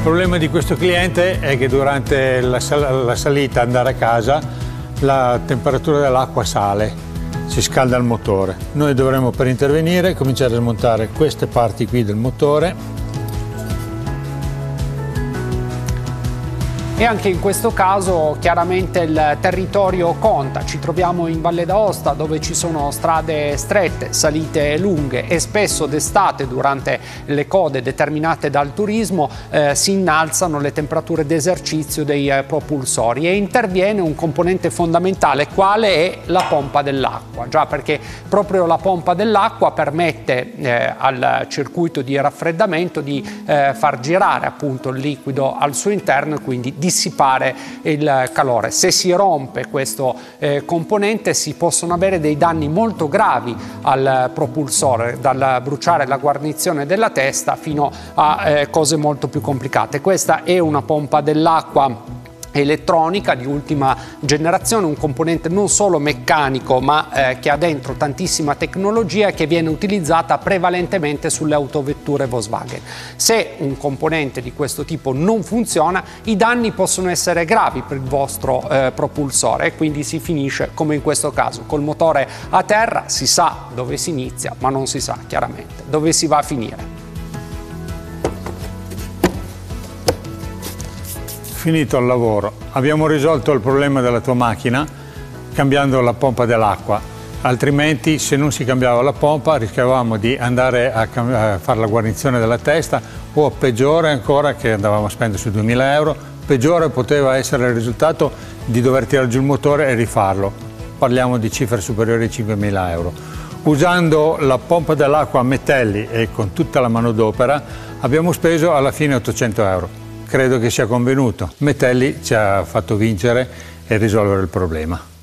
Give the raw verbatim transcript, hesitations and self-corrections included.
problema di questo cliente è che durante la, sal la salita, andare a casa, la temperatura dell'acqua sale, si scalda il motore. Noi dovremo, per intervenire, cominciare a smontare queste parti qui del motore. E anche in questo caso chiaramente il territorio conta. Ci troviamo in Valle d'Aosta, dove ci sono strade strette, salite lunghe, e spesso d'estate, durante le code determinate dal turismo, eh, si innalzano le temperature d'esercizio dei eh, propulsori, e interviene un componente fondamentale, quale è la pompa dell'acqua. Già, perché proprio la pompa dell'acqua permette eh, al circuito di raffreddamento di eh, far girare appunto il liquido al suo interno e quindi dissipare il calore. Se si rompe questo eh, componente, si possono avere dei danni molto gravi al propulsore, dal bruciare la guarnizione della testa fino a eh, cose molto più complicate. Questa è una pompa dell'acqua elettronica di ultima generazione, un componente non solo meccanico, ma eh, che ha dentro tantissima tecnologia, che viene utilizzata prevalentemente sulle autovetture Volkswagen. Se un componente di questo tipo non funziona, i danni possono essere gravi per il vostro eh, propulsore, e quindi si finisce come in questo caso, col motore a terra. Si sa dove si inizia, ma non si sa chiaramente dove si va a finire. Finito il lavoro, abbiamo risolto il problema della tua macchina cambiando la pompa dell'acqua, altrimenti se non si cambiava la pompa rischiavamo di andare a, a fare la guarnizione della testa, o peggiore ancora, che andavamo a spendere sui duemila euro, peggiore poteva essere il risultato di dover tirare giù il motore e rifarlo. Parliamo di cifre superiori ai cinquemila euro. Usando la pompa dell'acqua a Metelli e con tutta la manodopera abbiamo speso alla fine ottocento euro. Credo che sia convenuto. Metelli ci ha fatto vincere e risolvere il problema.